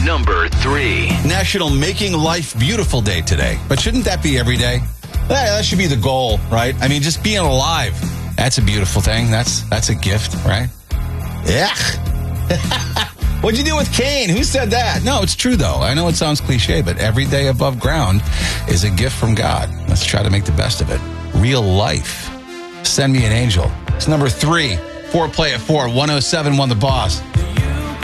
Number 3. National Making Life Beautiful Day today. But shouldn't that be every day? That should be the goal, right? I mean, just being alive. That's a beautiful thing. That's a gift, right? Yeah. What'd you do with Cain? Who said that? No, it's true, though. I know it sounds cliche, but every day above ground is a gift from God. Let's try to make the best of it. Real life. Send me an angel. It's number 3. 4 play at 4. 107 won the boss.